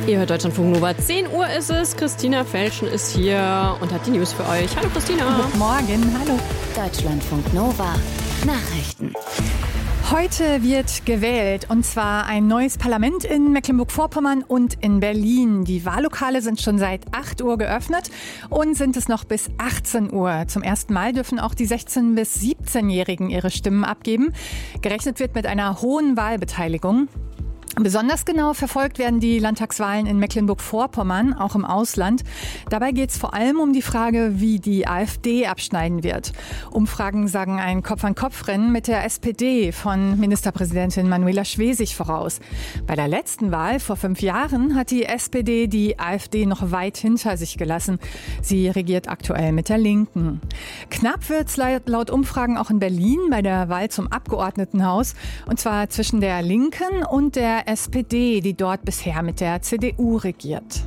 Ihr hört Deutschlandfunk Nova. 10 Uhr ist es. Christina Felschen ist hier und hat die News für euch. Hallo Christina. Guten Morgen, hallo. Deutschlandfunk Nova. Nachrichten. Heute wird gewählt, und zwar ein neues Parlament in Mecklenburg-Vorpommern und in Berlin. Die Wahllokale sind schon seit 8 Uhr geöffnet und sind es noch bis 18 Uhr. Zum ersten Mal dürfen auch die 16- bis 17-Jährigen ihre Stimmen abgeben. Gerechnet wird mit einer hohen Wahlbeteiligung. Besonders genau verfolgt werden die Landtagswahlen in Mecklenburg-Vorpommern, auch im Ausland. Dabei geht es vor allem um die Frage, wie die AfD abschneiden wird. Umfragen sagen ein Kopf-an-Kopf-Rennen mit der SPD von Ministerpräsidentin Manuela Schwesig voraus. Bei der letzten Wahl vor 5 Jahren hat die SPD die AfD noch weit hinter sich gelassen. Sie regiert aktuell mit der Linken. Knapp wird es laut Umfragen auch in Berlin bei der Wahl zum Abgeordnetenhaus, und zwar zwischen der Linken und der SPD, die dort bisher mit der CDU regiert.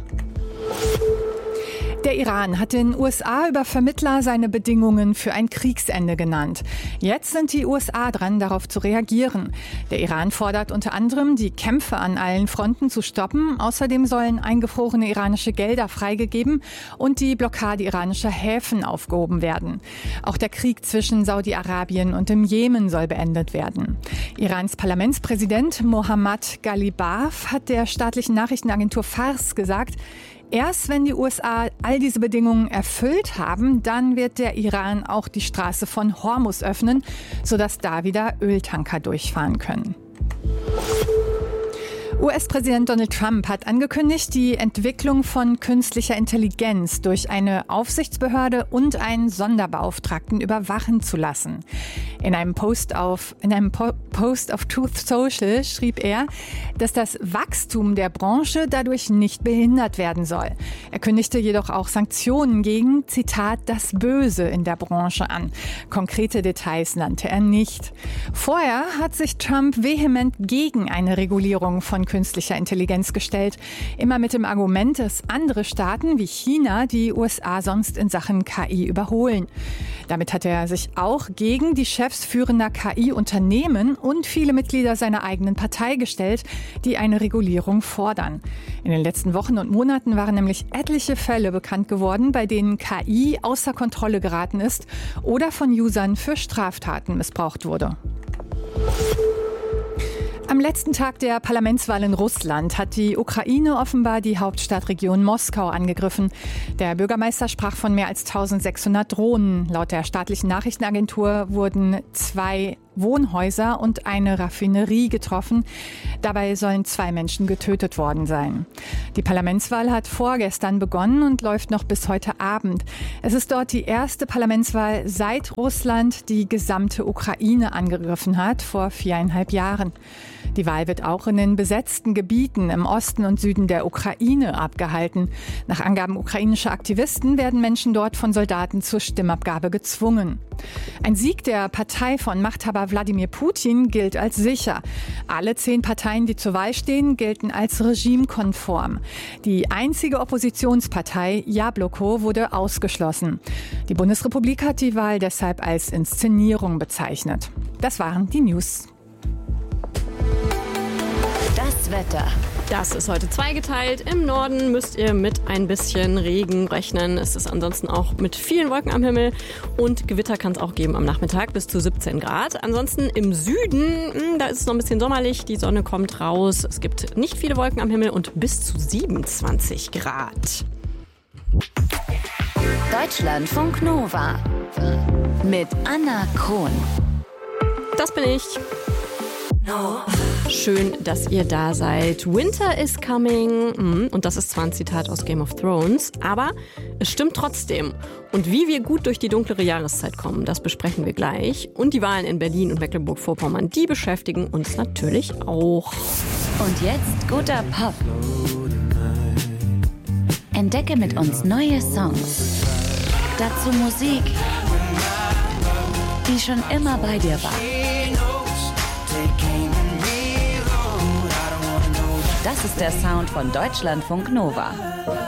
Der Iran hat den USA über Vermittler seine Bedingungen für ein Kriegsende genannt. Jetzt sind die USA dran, darauf zu reagieren. Der Iran fordert unter anderem, die Kämpfe an allen Fronten zu stoppen. Außerdem sollen eingefrorene iranische Gelder freigegeben und die Blockade iranischer Häfen aufgehoben werden. Auch der Krieg zwischen Saudi-Arabien und dem Jemen soll beendet werden. Irans Parlamentspräsident Mohammad Ghalibaf hat der staatlichen Nachrichtenagentur Fars gesagt, erst wenn die USA all diese Bedingungen erfüllt haben, dann wird der Iran auch die Straße von Hormuz öffnen, sodass da wieder Öltanker durchfahren können. US-Präsident Donald Trump hat angekündigt, die Entwicklung von künstlicher Intelligenz durch eine Aufsichtsbehörde und einen Sonderbeauftragten überwachen zu lassen. In einem Post auf Truth Social schrieb er, dass das Wachstum der Branche dadurch nicht behindert werden soll. Er kündigte jedoch auch Sanktionen gegen, Zitat, das Böse in der Branche an. Konkrete Details nannte er nicht. Vorher hat sich Trump vehement gegen eine Regulierung von künstlicher Intelligenz gestellt. Immer mit dem Argument, dass andere Staaten wie China die USA sonst in Sachen KI überholen. Damit hat er sich auch gegen die Chefs führender KI-Unternehmen und viele Mitglieder seiner eigenen Partei gestellt, die eine Regulierung fordern. In den letzten Wochen und Monaten waren nämlich etliche Fälle bekannt geworden, bei denen KI außer Kontrolle geraten ist oder von Usern für Straftaten missbraucht wurde. Am letzten Tag der Parlamentswahl in Russland hat die Ukraine offenbar die Hauptstadtregion Moskau angegriffen. Der Bürgermeister sprach von mehr als 1600 Drohnen. Laut der staatlichen Nachrichtenagentur wurden 2 Wohnhäuser und eine Raffinerie getroffen. Dabei sollen 2 Menschen getötet worden sein. Die Parlamentswahl hat vorgestern begonnen und läuft noch bis heute Abend. Es ist dort die erste Parlamentswahl seit Russland die gesamte Ukraine angegriffen hat, vor 4,5 Jahren. Die Wahl wird auch in den besetzten Gebieten im Osten und Süden der Ukraine abgehalten. Nach Angaben ukrainischer Aktivisten werden Menschen dort von Soldaten zur Stimmabgabe gezwungen. Ein Sieg der Partei von Machthaber Wladimir Putin gilt als sicher. Alle 10 Parteien, die zur Wahl stehen, gelten als regimekonform. Die einzige Oppositionspartei, Jabloko, wurde ausgeschlossen. Die Bundesrepublik hat die Wahl deshalb als Inszenierung bezeichnet. Das waren die News. Das Wetter. Das ist heute zweigeteilt. Im Norden müsst ihr mit ein bisschen Regen rechnen. Es ist ansonsten auch mit vielen Wolken am Himmel und Gewitter kann es auch geben am Nachmittag bis zu 17 Grad. Ansonsten im Süden, da ist es noch ein bisschen sommerlich. Die Sonne kommt raus. Es gibt nicht viele Wolken am Himmel und bis zu 27 Grad. Deutschlandfunk Nova mit Anna Krohn. Das bin ich. Schön, dass ihr da seid. Winter is coming. Und das ist zwar ein Zitat aus Game of Thrones, aber es stimmt trotzdem. Und wie wir gut durch die dunklere Jahreszeit kommen, das besprechen wir gleich. Und die Wahlen in Berlin und Mecklenburg-Vorpommern, die beschäftigen uns natürlich auch. Und jetzt guter Pop. Entdecke mit uns neue Songs. Dazu Musik, die schon immer bei dir war. Das ist der Sound von Deutschlandfunk Nova.